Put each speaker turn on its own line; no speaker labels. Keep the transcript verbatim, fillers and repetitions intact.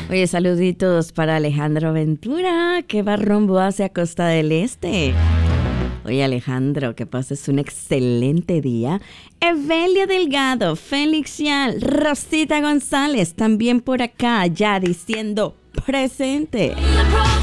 Oye, saluditos para Alejandro Ventura, que va rumbo hacia Costa del Este. Oye, Alejandro, que pases un excelente día. Evelia Delgado, Félix Yal, Rosita González, también por acá, ya diciendo presente.